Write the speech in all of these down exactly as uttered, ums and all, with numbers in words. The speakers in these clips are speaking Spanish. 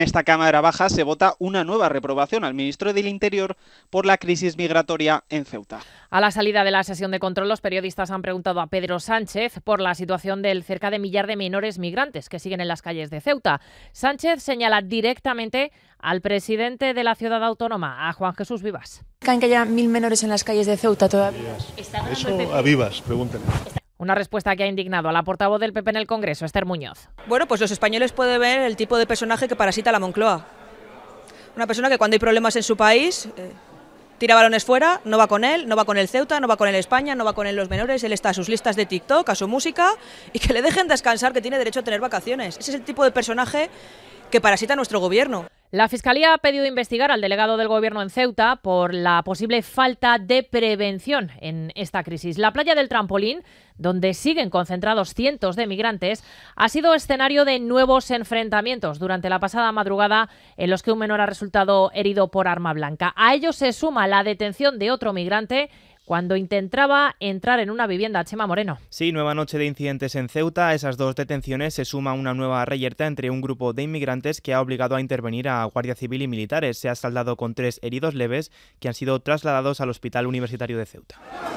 En esta Cámara Baja se vota una nueva reprobación al ministro del Interior por la crisis migratoria en Ceuta. A la salida de la sesión de control, los periodistas han preguntado a Pedro Sánchez por la situación del cerca de millar de menores migrantes que siguen en las calles de Ceuta. Sánchez señala directamente al presidente de la ciudad autónoma, a Juan Jesús Vivas. ¿Creen que haya mil menores en las calles de Ceuta todavía? Eso a Vivas, pregúntenle. Una respuesta que ha indignado a la portavoz del P P en el Congreso, Esther Muñoz. Bueno, pues los españoles pueden ver el tipo de personaje que parasita la Moncloa. Una persona que cuando hay problemas en su país eh, tira balones fuera, no va con él, no va con el Ceuta, no va con el España, no va con él los menores, él está a sus listas de TikTok, a su música, y que le dejen descansar, que tiene derecho a tener vacaciones. Ese es el tipo de personaje que parasita nuestro gobierno. La Fiscalía ha pedido investigar al delegado del Gobierno en Ceuta por la posible falta de prevención en esta crisis. La playa del Trampolín, donde siguen concentrados cientos de migrantes, ha sido escenario de nuevos enfrentamientos durante la pasada madrugada en los que un menor ha resultado herido por arma blanca. A ello se suma la detención de otro migrante cuando intentaba entrar en una vivienda. Chema Moreno. Sí, nueva noche de incidentes en Ceuta. A esas dos detenciones se suma una nueva reyerta entre un grupo de inmigrantes que ha obligado a intervenir a Guardia Civil y militares. Se ha saldado con tres heridos leves que han sido trasladados al Hospital Universitario de Ceuta.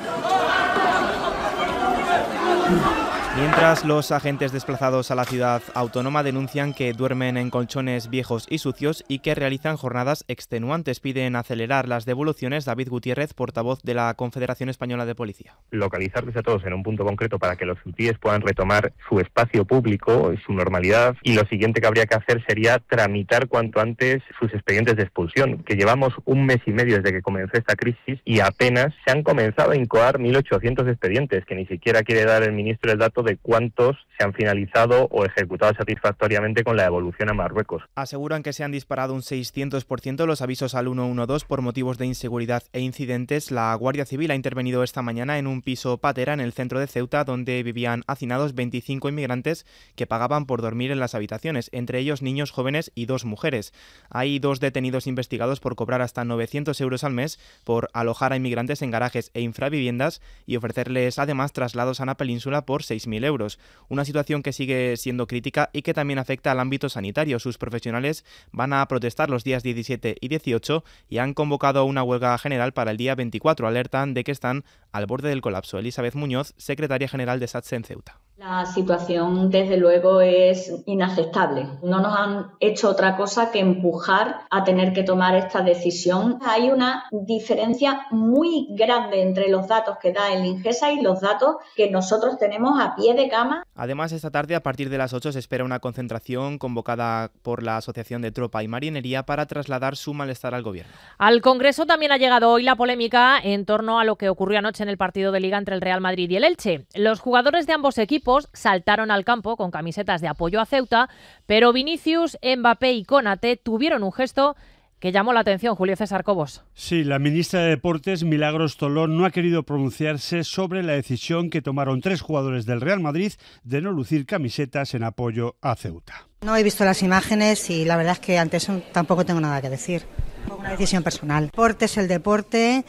Mientras, los agentes desplazados a la ciudad autónoma denuncian que duermen en colchones viejos y sucios y que realizan jornadas extenuantes. Piden acelerar las devoluciones. David Gutiérrez, portavoz de la Confederación Española de Policía. Localizarles a todos en un punto concreto para que los ceutíes puedan retomar su espacio público y su normalidad. Y lo siguiente que habría que hacer sería tramitar cuanto antes sus expedientes de expulsión, que llevamos un mes y medio desde que comenzó esta crisis y apenas se han comenzado a incoar mil ochocientos expedientes, que ni siquiera quiere dar el ministro el dato de cuántos se han finalizado o ejecutado satisfactoriamente con la devolución a Marruecos. Aseguran que se han disparado un seiscientos por ciento los avisos al ciento doce por motivos de inseguridad e incidentes. La Guardia Civil ha intervenido esta mañana en un piso patera en el centro de Ceuta, donde vivían hacinados veinticinco inmigrantes que pagaban por dormir en las habitaciones, entre ellos niños jóvenes y dos mujeres. Hay dos detenidos investigados por cobrar hasta novecientos euros al mes por alojar a inmigrantes en garajes e infraviviendas y ofrecerles además traslados a la península por seis mil euros. Una situación que sigue siendo crítica y que también afecta al ámbito sanitario. Sus profesionales van a protestar los días diecisiete y dieciocho y han convocado una huelga general para el día veinticuatro. Alertan de que están al borde del colapso. Elizabeth Muñoz, secretaria general de SATSE en Ceuta. La situación, desde luego, es inaceptable. No nos han hecho otra cosa que empujar a tener que tomar esta decisión. Hay una diferencia muy grande entre los datos que da el INGESA y los datos que nosotros tenemos a pie de cama. Además, esta tarde, a partir de las ocho, se espera una concentración convocada por la Asociación de Tropa y Marinería para trasladar su malestar al Gobierno. Al Congreso también ha llegado hoy la polémica en torno a lo que ocurrió anoche en el partido de Liga entre el Real Madrid y el Elche. Los jugadores de ambos equipos saltaron al campo con camisetas de apoyo a Ceuta, pero Vinicius, Mbappé y Konaté tuvieron un gesto que llamó la atención. Julio César Cobos. Sí, la ministra de Deportes, Milagros Tolón, no ha querido pronunciarse sobre la decisión que tomaron tres jugadores del Real Madrid de no lucir camisetas en apoyo a Ceuta. No he visto las imágenes y la verdad es que ante eso tampoco tengo nada que decir. Una decisión personal. El deporte es el deporte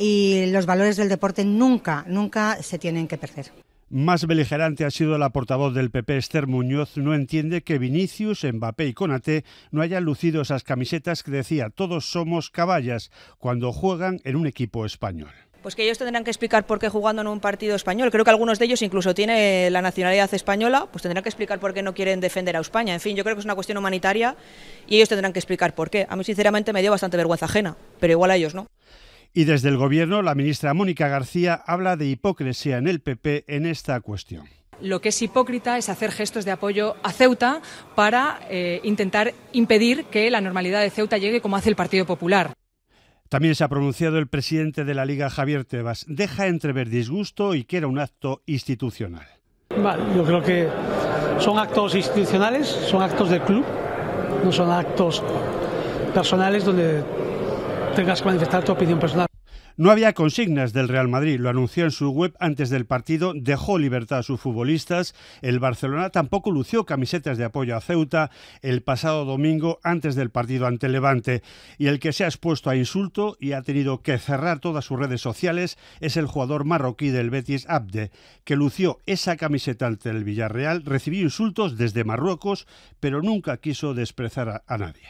y los valores del deporte nunca, nunca se tienen que perder. Más beligerante ha sido la portavoz del P P, Esther Muñoz. No entiende que Vinicius, Mbappé y Konaté no hayan lucido esas camisetas que decía todos somos caballas cuando juegan en un equipo español. Pues que ellos tendrán que explicar por qué jugando en un partido español. Creo que algunos de ellos incluso tienen la nacionalidad española, pues tendrán que explicar por qué no quieren defender a España. En fin, yo creo que es una cuestión humanitaria y ellos tendrán que explicar por qué. A mí sinceramente me dio bastante vergüenza ajena, pero igual a ellos no. Y desde el Gobierno, la ministra Mónica García habla de hipocresía en el P P en esta cuestión. Lo que es hipócrita es hacer gestos de apoyo a Ceuta para eh, intentar impedir que la normalidad de Ceuta llegue como hace el Partido Popular. También se ha pronunciado el presidente de la Liga, Javier Tebas. Deja entrever disgusto y que era un acto institucional. Vale, yo creo que son actos institucionales, son actos del club, no son actos personales donde tengas que manifestar tu opinión personal. No había consignas del Real Madrid, lo anunció en su web antes del partido, dejó libertad a sus futbolistas. El Barcelona tampoco lució camisetas de apoyo a Ceuta el pasado domingo antes del partido ante Levante. Y el que se ha expuesto a insulto y ha tenido que cerrar todas sus redes sociales es el jugador marroquí del Betis, Abde, que lució esa camiseta ante el Villarreal, recibió insultos desde Marruecos, pero nunca quiso despreciar a, a nadie.